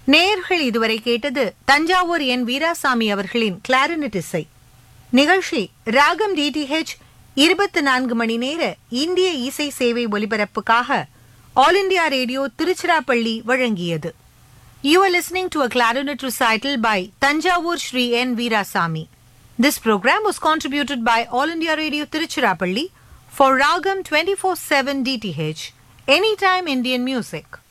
நேயர்கள் இதுவரை கேட்டது தஞ்சாவூர் என் வீராசாமி அவர்களின் கிளாரினட் இசை நிகழ்ச்சி. ராகம் டிடிஹெச் 24 மணி நேர இந்திய இசை சேவை ஒலிபரப்புக்காக ஆல் இண்டியா ரேடியோ திருச்சிராப்பள்ளி வழங்கியது. You are listening to a clarinet recital by Tanjavur Shri N. Veerasamy. This program was contributed by All India Radio Tiruchirappalli for Ragam 24/7 DTH, Anytime Indian Music.